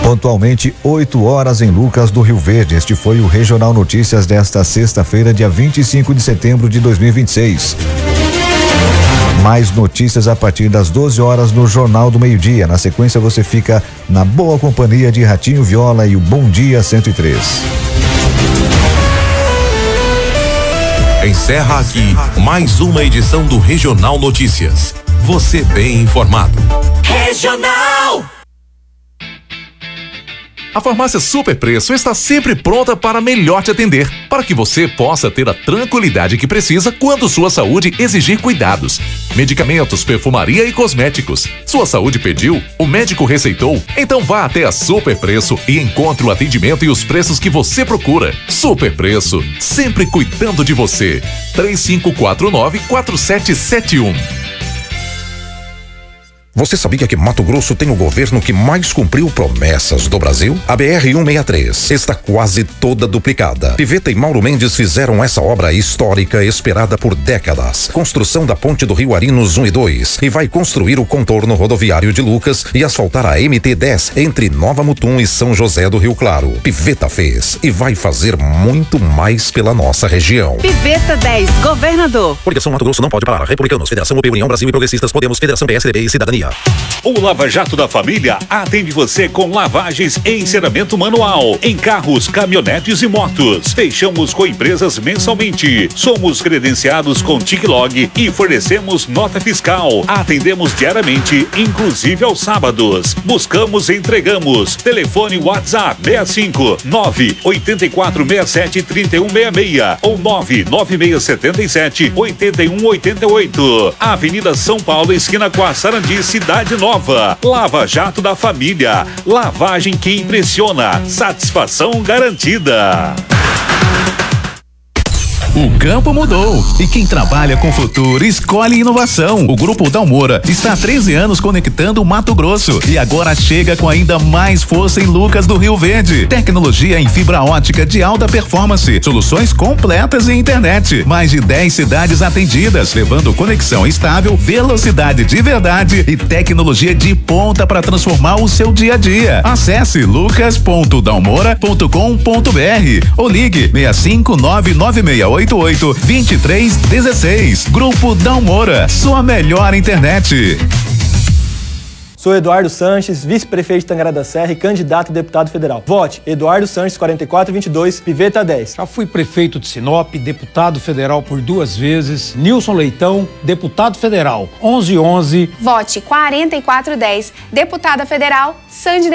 Pontualmente 8 horas em Lucas do Rio Verde. Este foi o Regional Notícias desta sexta-feira, dia 25 de setembro de 2026. Mais notícias a partir das 12 horas no Jornal do Meio-Dia. Na sequência você fica na boa companhia de Ratinho Viola e o Bom Dia 103. Encerra aqui mais uma edição do Regional Notícias. Você bem informado. Regional. A farmácia Superpreço está sempre pronta para melhor te atender, para que você possa ter a tranquilidade que precisa quando sua saúde exigir cuidados. Medicamentos, perfumaria e cosméticos. Sua saúde pediu? O médico receitou? Então vá até a Superpreço e encontre o atendimento e os preços que você procura. Superpreço, sempre cuidando de você. 3549-4771. Você sabia que Mato Grosso tem o governo que mais cumpriu promessas do Brasil? A BR-163 está quase toda duplicada. Piveta e Mauro Mendes fizeram essa obra histórica esperada por décadas. Construção da ponte do Rio Arinos 1 e 2 e vai construir o contorno rodoviário de Lucas e asfaltar a MT-10 entre Nova Mutum e São José do Rio Claro. Piveta fez e vai fazer muito mais pela nossa região. Piveta 10, governador. Coligação Mato Grosso não pode parar. Republicanos, Federação UP, União Brasil e Progressistas, Podemos, Federação PSDB e Cidadania. O Lava Jato da Família atende você com lavagens e enceramento manual em carros, caminhonetes e motos. Fechamos com empresas mensalmente. Somos credenciados com TICLOG e fornecemos nota fiscal. Atendemos diariamente, inclusive aos sábados. Buscamos e entregamos. Telefone WhatsApp 65 98467 3166 ou 99677 8188. Avenida São Paulo, esquina com a Sarandi, Cidade Nova. Lava Jato da Família. Lavagem que impressiona. Satisfação garantida. O campo mudou e quem trabalha com futuro escolhe inovação. O Grupo Dalmora está há 13 anos conectando o Mato Grosso e agora chega com ainda mais força em Lucas do Rio Verde. Tecnologia em fibra ótica de alta performance, soluções completas em internet, mais de 10 cidades atendidas, levando conexão estável, velocidade de verdade e tecnologia de ponta para transformar o seu dia a dia. Acesse lucas.dalmora.com.br ou ligue 65996882316. Grupo Dalmora, sua melhor internet. Sou Eduardo Sanches, vice-prefeito de Tangará da Serra e candidato a deputado federal. Vote Eduardo Sanches 4422, Piveta 10. Já fui prefeito de Sinop, deputado federal por 2 vezes. Nilson Leitão, deputado federal 1111. Vote 4410, deputada federal Sandy